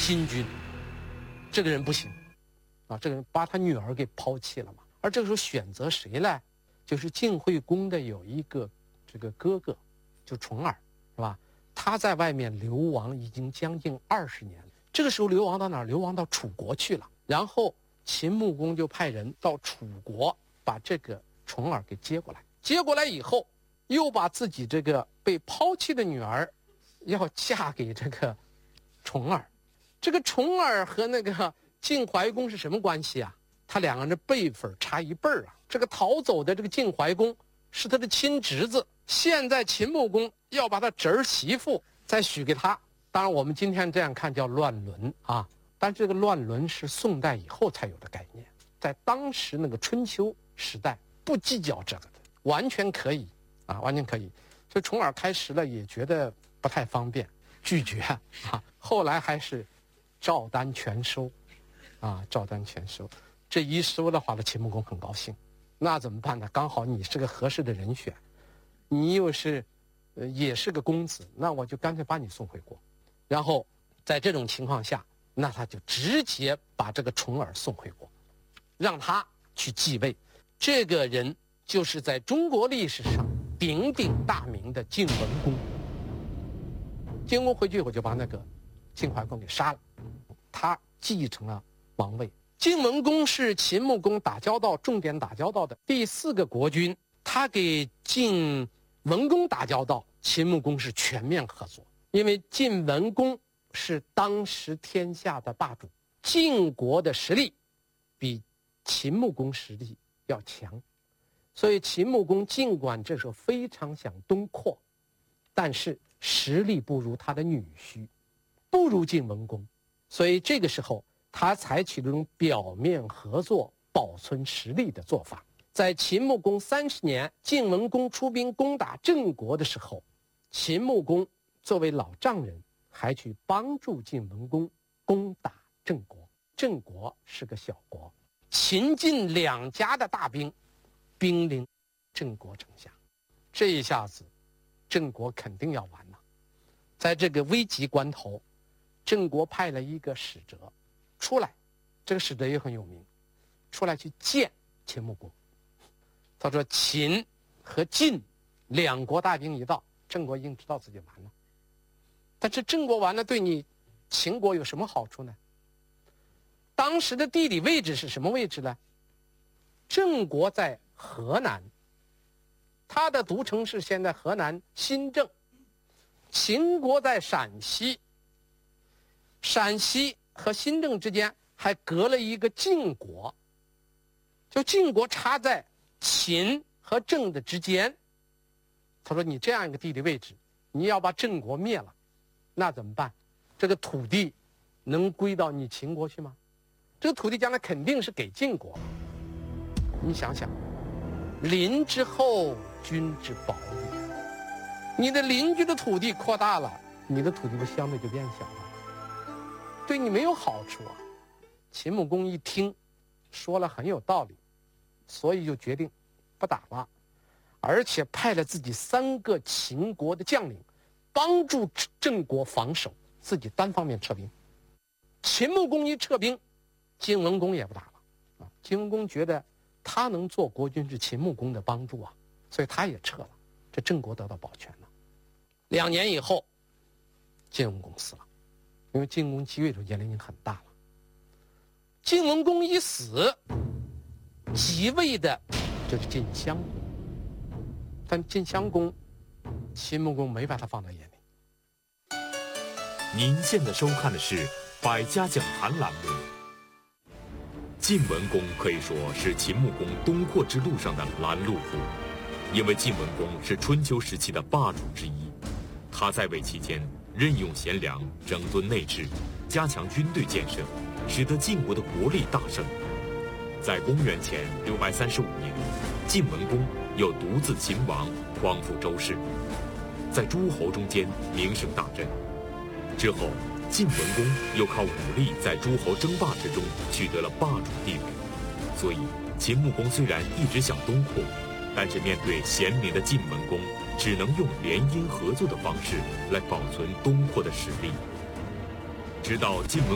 新君，这个人不行，啊，这个人把他女儿给抛弃了嘛。而这个时候选择谁呢？就是晋惠公的有一个这个哥哥，就重耳，是吧？他在外面流亡已经将近20年了。这个时候流亡到哪儿？流亡到楚国去了。然后秦穆公就派人到楚国把这个重耳给接过来。接过来以后，又把自己这个被抛弃的女儿要嫁给这个重耳。这个重耳和那个晋怀公是什么关系啊？他两个人的辈分差一辈儿啊。这个逃走的这个晋怀公是他的亲侄子，现在秦穆公要把他侄儿媳妇再许给他。当然我们今天这样看叫乱伦啊，但这个乱伦是宋代以后才有的概念，在当时那个春秋时代不计较这个的，完全可以啊，完全可以。所以重耳开始了也觉得不太方便，拒绝啊。后来还是照单全收啊，照单全收。这一收的话呢，秦穆公很高兴。那怎么办呢？刚好你是个合适的人选，你又是也是个公子，那我就干脆把你送回国。然后在这种情况下，那他就直接把这个重耳送回国，让他去继位。这个人就是在中国历史上鼎鼎大名的晋文公。晋文公回去以后就把那个晋怀公给杀了，他继承了王位。晋文公是秦穆公打交道重点打交道的第4个国君，他给晋文公打交道，秦穆公是全面合作。因为晋文公是当时天下的霸主，晋国的实力比秦穆公实力要强，所以秦穆公尽管这时候非常想东扩，但是实力不如他的女婿，不如晋文公，所以这个时候他采取这种表面合作保存实力的做法。在秦穆公30年，晋文公出兵攻打郑国的时候，秦穆公作为老丈人，还去帮助晋文公攻打郑国。郑国是个小国，秦晋两家的大兵兵临郑国城下，这一下子郑国肯定要完了。在这个危急关头，郑国派了一个使者出来，这个使者也很有名，出来去见秦穆公。他说秦和晋两国大兵一到，郑国已经知道自己完了。但是郑国完了对你秦国有什么好处呢？当时的地理位置是什么位置呢？郑国在河南，它的都城是现在河南新郑。秦国在陕西，陕西和新郑之间还隔了一个晋国，就晋国插在秦和郑的之间。他说你这样一个地理位置，你要把郑国灭了，那怎么办？这个土地能归到你秦国去吗？这个土地将来肯定是给晋国。你想想，邻之厚，君之薄也。你的邻居的土地扩大了，你的土地不相对就变小了，对你没有好处啊。秦穆公一听，说了很有道理，所以就决定不打了，而且派了自己3个秦国的将领帮助郑国防守，自己单方面撤兵。秦穆公一撤兵，晋文公也不打了啊。晋文公觉得他能做国君是秦穆公的帮助啊，所以他也撤了，这郑国得到保全了。2年以后，晋文公死了，因为晋文公继位的年龄已经很大了。晋文公一死，即位的就是晋襄公，但晋襄公秦穆公没把他放在眼里。 您现在收看的是《百家讲坛》栏目。晋文公可以说是秦穆公东扩之路上的拦路虎，因为晋文公是春秋时期的霸主之一。他在位期间，任用贤良，整顿内治，加强军队建设，使得晋国的国力大盛。在公元前635年，晋文公又独自秦王，匡复周室，在诸侯中间名声大振。之后，晋文公又靠武力在诸侯争霸之中取得了霸主地位。所以，秦穆公虽然一直想东扩，但是面对贤明的晋文公，只能用联姻合作的方式来保存东扩的实力。直到晋文